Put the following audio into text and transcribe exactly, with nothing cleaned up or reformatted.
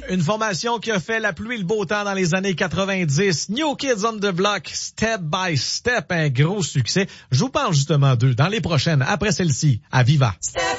Une formation qui a fait la pluie et le beau temps dans les années quatre-vingt-dix. New Kids on the Block, Step by Step, un gros succès. Je vous parle justement d'eux dans les prochaines, après celle-ci, à Viva. Step